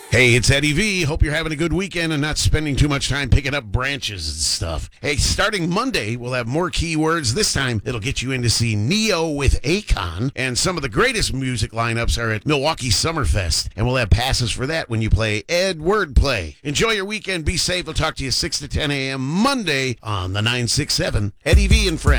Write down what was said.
Hey, it's Eddie V. Hope you're having a good weekend and not spending too much time picking up branches and stuff. Hey, starting Monday, we'll have more keywords. This time, it'll get you in to see Neo with Akon. And some of the greatest music lineups are at Milwaukee Summerfest. And we'll have passes for that when you play Ed Wordplay. Enjoy your weekend. Be safe. We'll talk to you 6 to 10 a.m. Monday on the 967. Eddie V and Friends.